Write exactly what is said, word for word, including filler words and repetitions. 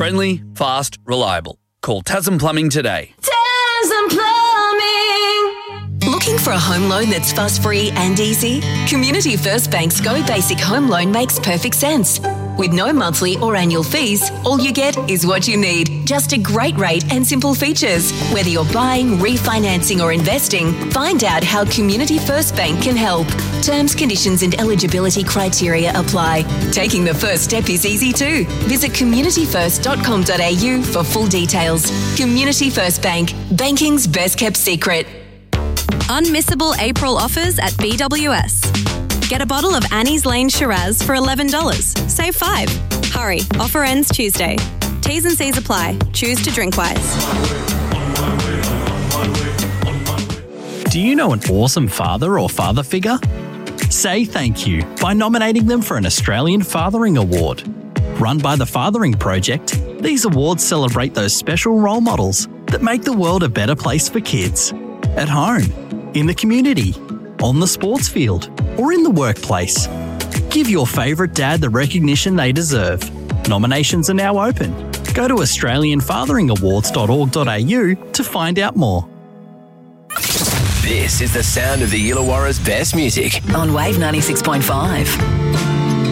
Friendly, fast, reliable. Call Tasman Plumbing today. Tasman Plumbing. Looking for a home loan that's fuss-free and easy? Community First Bank's Go Basic Home Loan makes perfect sense. With no monthly or annual fees, all you get is what you need. Just a great rate and simple features. Whether you're buying, refinancing or investing, find out how Community First Bank can help. Terms, conditions and eligibility criteria apply. Taking the first step is easy too. Visit community first dot com dot a u for full details. Community First Bank, banking's best kept secret. Unmissable April offers at B W S. Get a bottle of Annie's Lane Shiraz for eleven dollars. Save five. Hurry, offer ends Tuesday. T's and C's apply. Choose to drink wise. Do you know an awesome father or father figure? Say thank you by nominating them for an Australian Fathering Award. Run by the Fathering Project, these awards celebrate those special role models that make the world a better place for kids. At home, in the community, on the sports field, or in the workplace. Give your favourite dad the recognition they deserve. Nominations are now open. Go to australian fathering awards dot org dot a u to find out more. This is the sound of the Illawarra's best music On Wave ninety-six point five.